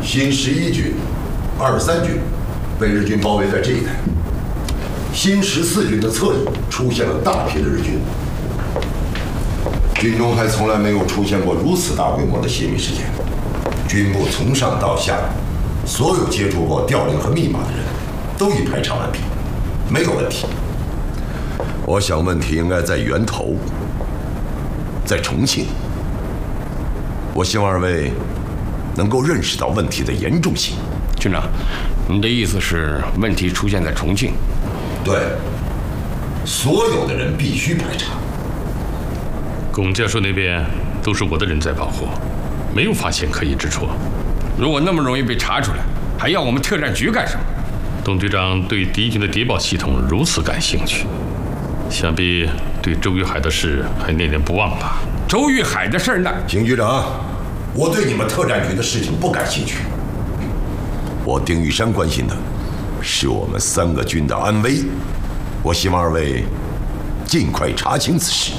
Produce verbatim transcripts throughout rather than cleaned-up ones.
新十一军、二三军被日军包围在这一带，新十四军的侧翼出现了大批的日军。军中还从来没有出现过如此大规模的泄密事件，军部从上到下，所有接触过调令和密码的人都已排查完毕，没有问题。我想问题应该在源头，在重庆。我希望二位能够认识到问题的严重性。 军长，你的意思是问题出现在重庆？ 对，所有的人必须排查。 龚教授那边都是我的人在保护，没有发现可疑之处。 如果那么容易被查出来，还要我们特战局干什么？ 董队长对敌军的谍报系统如此感兴趣，想必对周玉海的事还念念不忘吧？ 周玉海的事呢？ 邢局长，我对你们特战局的事情不感兴趣。我丁玉山关心的是我们三个军的安危。我希望二位尽快查清此事。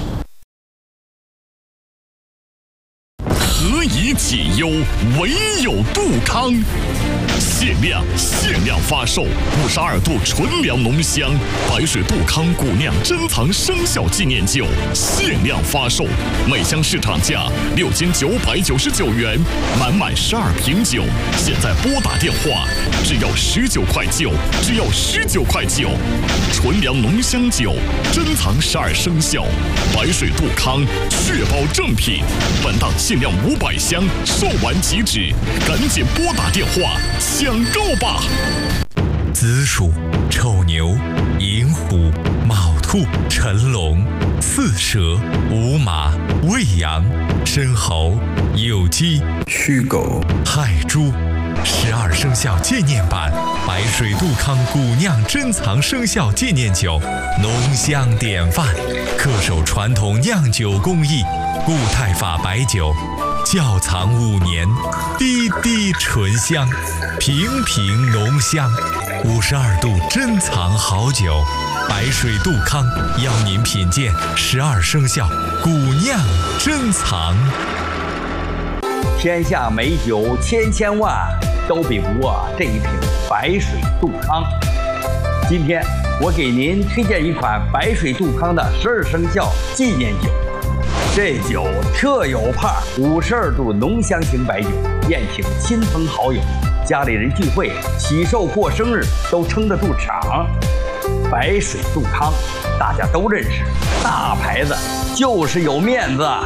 何以解忧，唯有杜康。限量限量发售五十二度纯粮浓香白水杜康古酿珍藏生肖纪念酒，限量发售，每箱市场价六千九百九十九元，满满十二瓶酒，现在拨打电话，只要十九块九，只要十九块九。纯粮浓香酒，珍藏十二生肖，白水杜康，确保正品。本档限量五百箱，售完即止，赶紧拨打电话抢购吧！ 子鼠、丑牛、寅虎、卯兔、辰龙、巳蛇、午马、未羊、申猴、酉鸡、戌狗、亥猪。十二生肖纪念版白水杜康古酿珍藏生肖纪念酒，浓香典范，恪守传统酿酒工艺，固态法白酒，窖藏五年，滴滴醇香，瓶瓶浓香。五十二度珍藏好酒，白水杜康邀您品鉴十二生肖古酿珍藏。 天下美酒千千万，都比不过这一瓶白水杜康。今天我给您推荐一款白水杜康的十二生肖纪念酒。这酒特有派，五十二度浓香型白酒，宴请亲朋好友，家里人聚会、喜寿过生日都撑得住场。白水杜康大家都认识，大牌子就是有面子。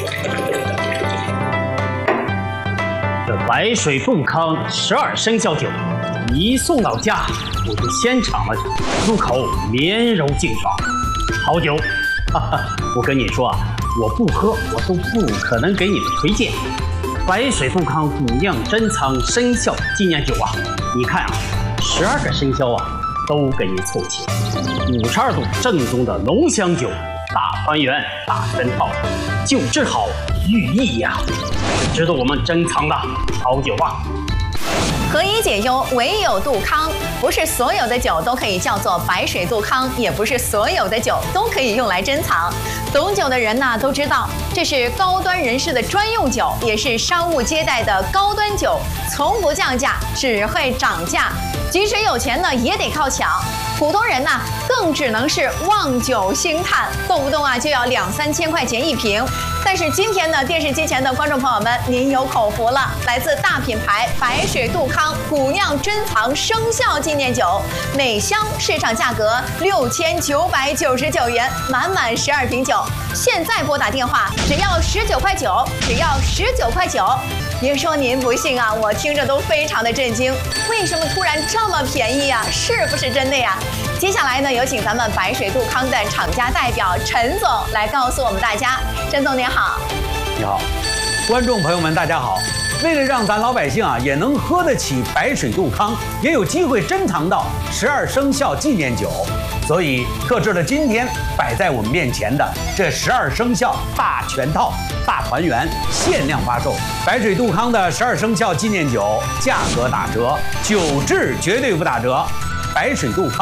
这白水杜康十二生肖酒一送到家，我就先尝了，入口绵柔劲爽，好酒。哈哈，我跟你说啊，我不喝我都不可能给你们推荐。白水杜康古酿珍藏生肖纪念酒啊，你看啊，十二个生肖啊都给你凑齐，五十二度正宗的浓香酒，大团圆大全套，酒质好寓意呀、啊，值得我们珍藏的好酒啊。 何以解忧，唯有杜康。不是所有的酒都可以叫做白水杜康，也不是所有的酒都可以用来珍藏。懂酒的人呢都知道，这是高端人士的专用酒，也是商务接待的高端酒，从不降价，只会涨价。即使有钱呢，也得靠抢。普通人呢，更只能是望酒兴叹，动不动啊就要两三千块钱一瓶。但是今天呢，电视机前的观众朋友们，您有口福了，来自大品牌白水杜康古酿珍藏生肖纪念酒，每箱市场价格六千九百九十九元，满满十二瓶酒。现在拨打电话，只要十九块九，只要十九块九。别说您不信啊，我听着都非常的震惊，为什么突然这么便宜呀？是不是真的呀？接下来呢，有请咱们白水杜康的厂家代表陈总来告诉我们大家。陈总您好。 你好，观众朋友们大家好。为了让咱老百姓啊也能喝得起白水杜康，也有机会珍藏到十二生肖纪念酒，所以特制了今天摆在我们面前的这十二生肖大全套大团圆限量发售。白水杜康的十二生肖纪念酒价格打折，酒质绝对不打折。白水杜康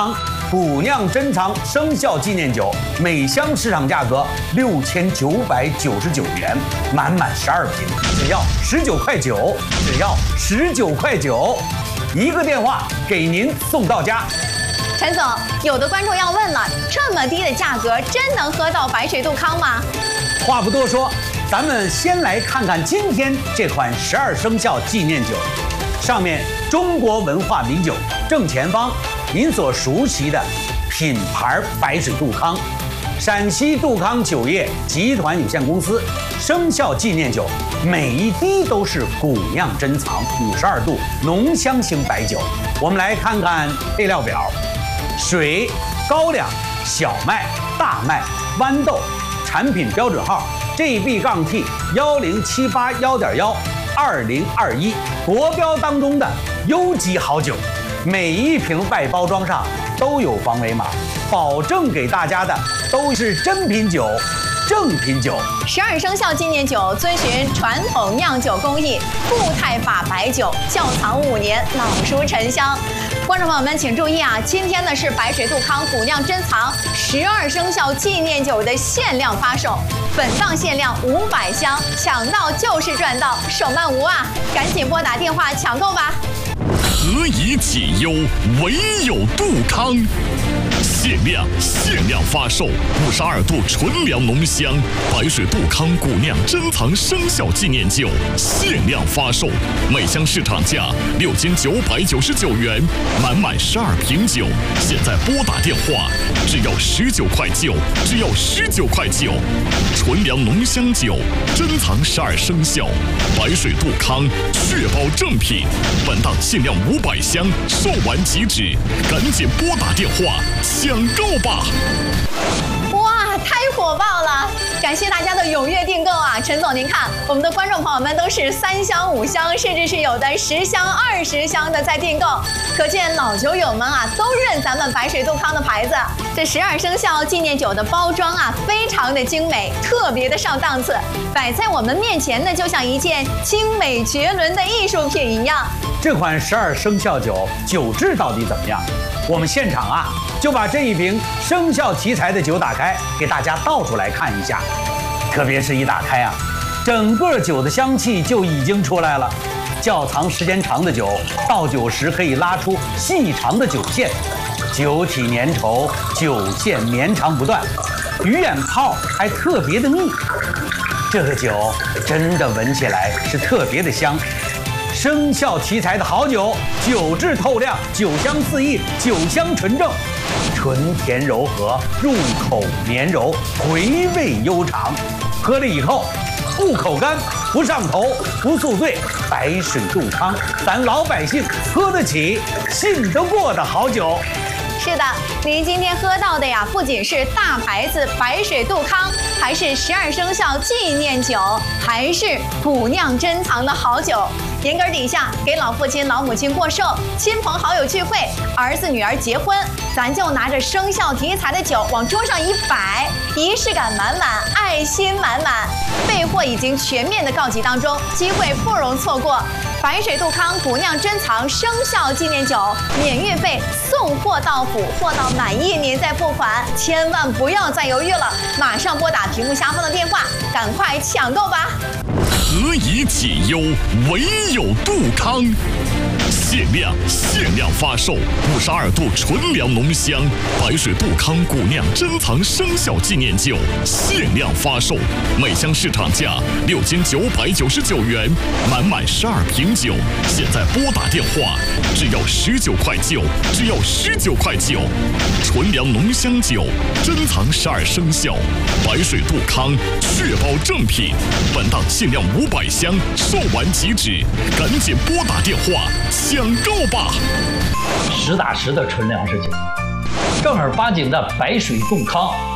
古酿珍藏生肖纪念酒，每箱市场价格六千九百九十九元，满满十二瓶，只要十九块九，只要十九块九，一个电话给您送到家。 陈总，有的观众要问了，这么低的价格，真能喝到白水杜康吗？ 话不多说，咱们先来看看今天这款十二生肖纪念酒，上面中国文化名酒，正前方您所熟悉的品牌白水杜康，陕西杜康酒业集团有限公司生肖纪念酒，每一滴都是古酿珍藏五十二度浓香型白酒。我们来看看配料表：水、高粱、小麦、大麦、豌豆，产品标准号 G B T 幺零七八幺点幺二零二一，国标当中的优级好酒。每一瓶外包装上都有防伪码，保证给大家的都是真品酒、正品酒。 十二生肖纪念酒遵循传统酿酒工艺，固态法白酒，窖藏五年，老熟陈香。观众朋友们请注意啊，今天呢是白水杜康古酿珍藏十二生肖纪念酒的限量发售，本档限量五百箱，抢到就是赚到，手慢无啊！赶紧拨打电话抢购吧。 何以解忧，唯有杜康。限量限量发售五十二度纯粮浓香白水杜康古酿珍藏生肖纪念酒，限量发售，每箱市场价六千九百九十九元，满满十二瓶酒，现在拨打电话，只要十九块九，只要十九块九，纯粮浓香酒，珍藏十二生肖，白水杜康，确保正品。本档限量五百箱，售完即止，赶紧拨打电话抢购吧！ 哇，太火爆了！感谢大家的踊跃订购啊！陈总，您看，我们的观众朋友们都是三箱、五箱，甚至是有的十箱、二十箱的在订购，可见老酒友们啊都认咱们白水杜康的牌子。这十二生肖纪念酒的包装啊，非常的精美，特别的上档次，摆在我们面前呢，就像一件精美绝伦的艺术品一样。 这款十二生肖酒酒质到底怎么样？我们现场啊就把这一瓶生肖题材的酒打开，给大家倒出来看一下。特别是一打开啊，整个酒的香气就已经出来了。窖藏时间长的酒，倒酒时可以拉出细长的酒线，酒体粘稠，酒线绵长不断，鱼眼泡还特别的密。这个酒真的闻起来是特别的香。生肖题材的好酒，酒质透亮，酒香四溢，酒香纯正，醇甜柔和，入口绵柔，回味悠长。喝了以后不口干，不上头，不宿醉，白水杜康，咱老百姓喝得起，信得过的好酒。 是的，您今天喝到的呀，不仅是大牌子白水杜康，还是十二生肖纪念酒，还是古酿珍藏的好酒。年根底下给老父亲、老母亲过寿，亲朋好友聚会，儿子女儿结婚，咱就拿着生肖题材的酒往桌上一摆，仪式感满满，爱心满满。备货已经全面的告急当中，机会不容错过。白水杜康古酿珍藏生肖纪念酒，免运费，送货到府，货到满意您再付款，千万不要再犹豫了，马上拨打屏幕下方的电话，赶快抢购吧！ 何以解忧，唯有杜康。限量限量发售五十二度纯粮浓香白水杜康古酿珍藏生肖纪念酒，限量发售，每箱市场价六千九百九十九元，满满十二瓶酒，现在拨打电话，只要十九块九，只要十九块九，纯粮浓香酒，珍藏十二生肖，白水杜康，确保正品。本档限量五百箱，售完即止，赶紧拨打电话抢购吧！ 实打实的纯粮食酒，正儿八经的白水杜康，